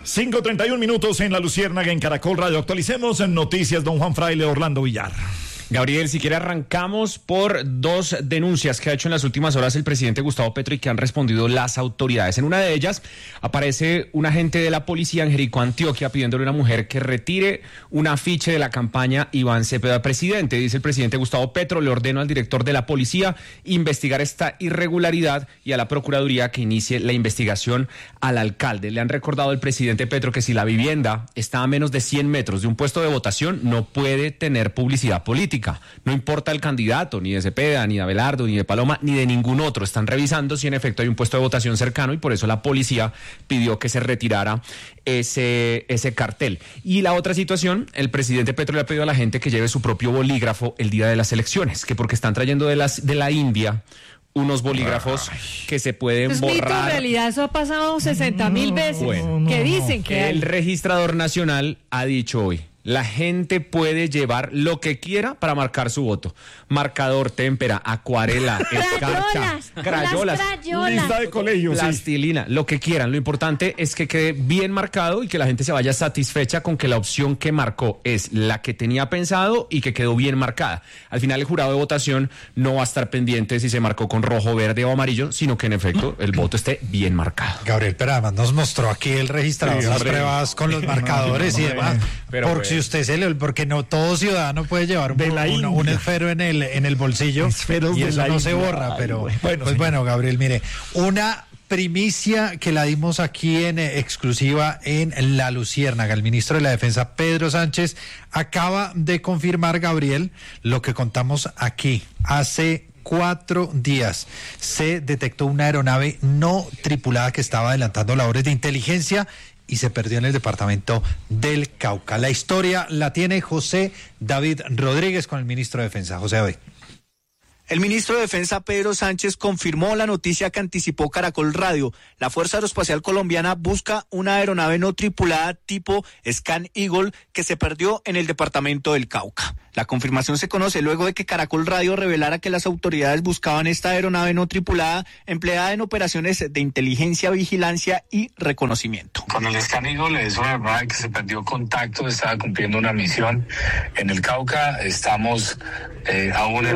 5:31 minutos en La Luciérnaga, en Caracol Radio. Actualicemos en noticias, don Juan Fraile, Orlando Villar. Gabriel, si quiere arrancamos por dos denuncias que ha hecho en las últimas horas el presidente Gustavo Petro y que han respondido las autoridades. En una de ellas aparece un agente de la policía en Jericó, Antioquia, pidiéndole a una mujer que retire un afiche de la campaña Iván Cepeda presidente. Dice el presidente Gustavo Petro: le ordeno al director de la policía investigar esta irregularidad y a la Procuraduría que inicie la investigación al alcalde. Le han recordado al presidente Petro que si la vivienda está a menos de 100 metros de un puesto de votación, no puede tener publicidad política. No importa el candidato, ni de Cepeda, ni de Abelardo, ni de Paloma, ni de ningún otro. Están revisando si en efecto hay un puesto de votación cercano y por eso la policía pidió que se retirara ese cartel. Y la otra situación, el presidente Petro le ha pedido a la gente que lleve su propio bolígrafo el día de las elecciones, que porque están trayendo de la India unos bolígrafos que se pueden borrar. Es mito, en realidad eso ha pasado 60,000 veces. Que dicen que el registrador nacional ha dicho hoy: la gente puede llevar lo que quiera para marcar su voto. Marcador, témpera, acuarela, escarcha, crayolas, lista de colegio, plastilina, lo que quieran. Lo importante es que quede bien marcado y que la gente se vaya satisfecha con que la opción que marcó es la que tenía pensado y que quedó bien marcada. Al final el jurado de votación no va a estar pendiente si se marcó con rojo, verde o amarillo, sino que en efecto el voto esté bien marcado. Gabriel, pero además nos mostró aquí el registrador las pruebas con los marcadores y demás. Si usted porque no todo ciudadano puede llevar un esfero en el bolsillo y eso no se borra, pero bueno, Gabriel, mire, una primicia que la dimos aquí en exclusiva en La Luciérnaga. El ministro de la Defensa, Pedro Sánchez, acaba de confirmar, Gabriel, lo que contamos aquí. Hace 4 días se detectó una aeronave no tripulada que estaba adelantando labores de inteligencia y se perdió en el departamento del Cauca. La historia la tiene José David Rodríguez con el ministro de Defensa. José David. El ministro de Defensa, Pedro Sánchez, confirmó la noticia que anticipó Caracol Radio. La Fuerza Aeroespacial Colombiana busca una aeronave no tripulada tipo Scan Eagle que se perdió en el departamento del Cauca. La confirmación se conoce luego de que Caracol Radio revelara que las autoridades buscaban esta aeronave no tripulada empleada en operaciones de inteligencia, vigilancia y reconocimiento. Con el Scan Eagle es una aeronave que se perdió contacto, estaba cumpliendo una misión en el Cauca. Estamos aún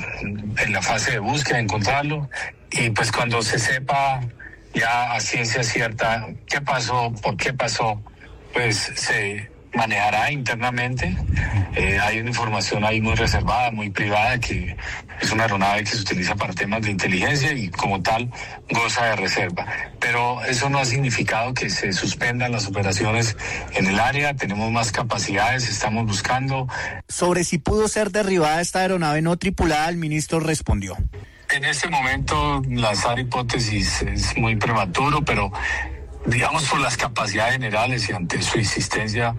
en la fase de búsqueda, de encontrarlo, y pues cuando se sepa ya a ciencia cierta qué pasó, por qué pasó, pues se manejará internamente. Hay una información ahí muy reservada, muy privada, que es una aeronave que se utiliza para temas de inteligencia y como tal goza de reserva. Pero eso no ha significado que se suspendan las operaciones en el área. Tenemos más capacidades, estamos buscando. Sobre si pudo ser derribada esta aeronave no tripulada, el ministro respondió: en este momento lanzar hipótesis es muy prematuro, pero digamos por las capacidades generales y ante su insistencia,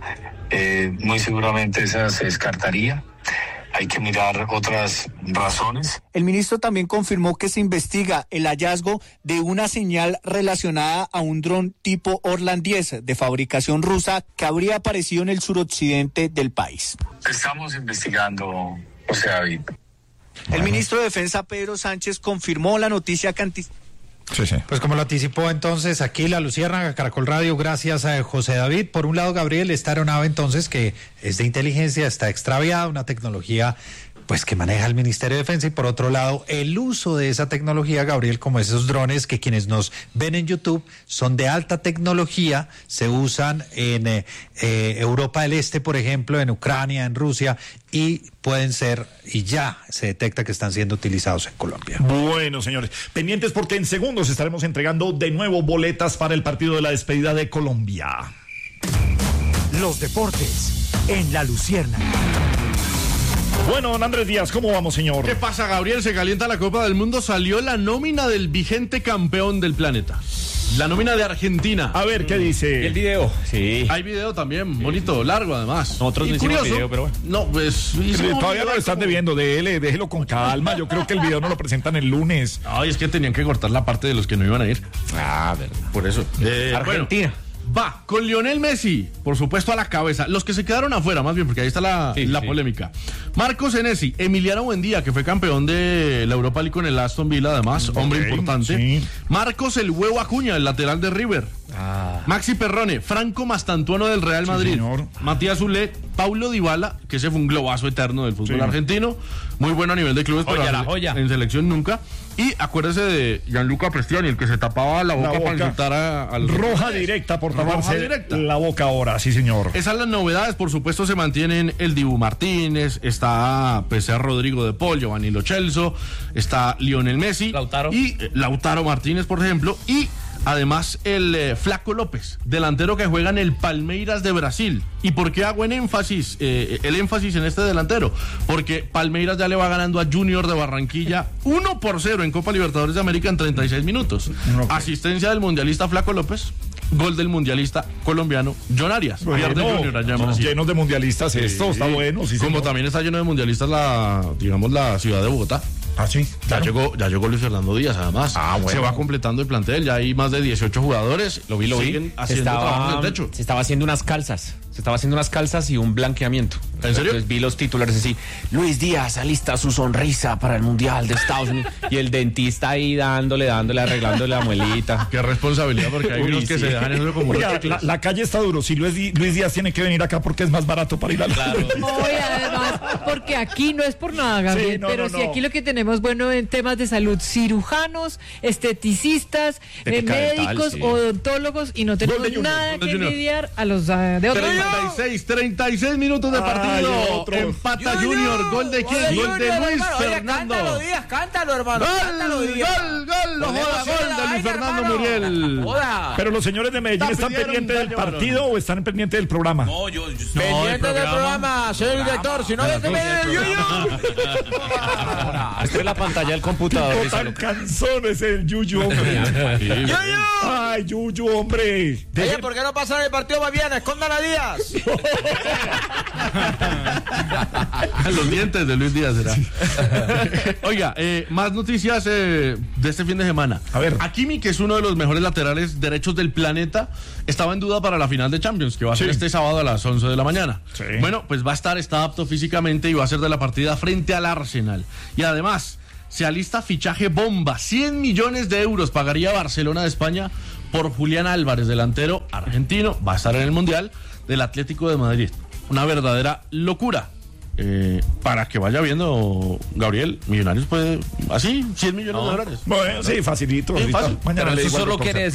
muy seguramente esa se descartaría. Hay que mirar otras razones. El ministro también confirmó que se investiga el hallazgo de una señal relacionada a un dron tipo Orlan 10 de fabricación rusa que habría aparecido en el suroccidente del país. Estamos investigando, José David. El ministro de Defensa, Pedro Sánchez, confirmó la noticia que Sí. Pues como lo anticipó entonces aquí La Luciérnaga, Caracol Radio, gracias a José David. Por un lado, Gabriel, esta aeronave entonces que es de inteligencia, está extraviada, una tecnología pues que maneja el Ministerio de Defensa, y por otro lado el uso de esa tecnología, Gabriel, como esos drones que quienes nos ven en YouTube son de alta tecnología, se usan en Europa del Este, por ejemplo, en Ucrania, en Rusia, y pueden ser, y ya se detecta que están siendo utilizados en Colombia. Bueno, señores, pendientes porque en segundos estaremos entregando de nuevo boletas para el partido de la despedida de Colombia. Los deportes en La Luciérnaga. Bueno, don Andrés Díaz, ¿cómo vamos, señor? ¿Qué pasa, Gabriel? Se calienta la Copa del Mundo, salió la nómina del vigente campeón del planeta. La nómina de Argentina. A ver, ¿qué dice? ¿Y el video? Sí. Hay video también, bonito, largo además. Nosotros no hicimos video, pero bueno. No, pues... Todavía no lo están debiendo, déjelo con calma. Yo creo que el video no lo presentan el lunes. Ay, es que tenían que cortar la parte de los que no iban a ir. Ah, verdad. Por eso. Argentina. Bueno, Va con Lionel Messi, por supuesto, a la cabeza. Los que se quedaron afuera, más bien, porque ahí está la polémica. Marcos Senesi, Emiliano Buendía, que fue campeón de la Europa League con el Aston Villa, además, hombre importante. Sí. Marcos el Huevo Acuña, el lateral de River. Maxi Perrone, Franco Mastantuono del Real Madrid. Señor. Matías Zulé, Paulo Dybala, que ese fue un globazo eterno del fútbol argentino. Muy bueno a nivel de clubes, pero en selección nunca. Y acuérdese de Gianluca Prestiani, el que se tapaba la boca para insultar al roja directa por taparse la boca ahora, sí señor. Esas las novedades, por supuesto, se mantienen el Dibu Martínez, está Rodrigo de Paul, Giovanni Lo Celso, está Lionel Messi, Lautaro Martínez, por ejemplo, y además el Flaco López, delantero que juega en el Palmeiras de Brasil. ¿Y por qué hago el énfasis en este delantero? Porque Palmeiras ya le va ganando a Junior de Barranquilla 1-0 en Copa Libertadores de América en 36 minutos. Asistencia del mundialista Flaco López, gol del mundialista colombiano John Arias. Llenos de mundialistas esto, está bueno. Sí, como también está lleno de mundialistas la ciudad de Bogotá. Ah, sí. Claro. Ya llegó Luis Fernando Díaz, además. Bueno. Se va completando el plantel, ya hay más de 18 jugadores. Lo vi. Siguen haciendo trabajo en el techo. Se estaba haciendo unas calzas y un blanqueamiento. ¿En serio? Entonces vi los titulares así: Luis Díaz alista su sonrisa para el Mundial de Estados Unidos. Y el dentista ahí dándole, arreglándole la muelita. Qué responsabilidad, porque hay unos que se dejan eso como... Oiga, la calle está duro. Si Luis Díaz tiene que venir acá porque es más barato para ir a la... Claro. Oye, además, porque aquí no es por nada, Gabriel, pero si aquí lo que tenemos bueno en temas de salud, cirujanos, esteticistas, médicos, odontólogos, y no tenemos nada que envidiar a los de otros. 36 minutos de partido. Empata Junior. ¿Gol de quién? Gol de Luis Fernando. Cántalo, hermano. Gol de Luis Fernando Muriel. Pero los señores de Medellín están pendientes del partido o están pendientes del programa. No, yo pendiente del programa, señor director. Si no, desde Medellín. Esto es la pantalla del computador. Tan cansón es el Yuyu, hombre. ¡Yuyu! Ay, Yuyu, hombre. Oye, ¿por qué no pasan el partido más bien? Escondan a Díaz. Los dientes de Luis Díaz será. Oiga, más noticias de este fin de semana. A ver. Hakimi, que es uno de los mejores laterales derechos del planeta, estaba en duda para la final de Champions, que va a ser este sábado a las 11 de la mañana. Sí. Bueno, pues está apto físicamente y va a ser de la partida frente al Arsenal. Y además, se alista fichaje bomba. 100 millones de euros pagaría Barcelona de España por Julián Álvarez, delantero argentino. Va a estar en el Mundial del Atlético de Madrid. Una verdadera locura. Para que vaya viendo, Gabriel, Millonarios puede, así, 100 millones de dólares. Bueno, sí, facilito. Fácil. Mañana eso solo quiere decir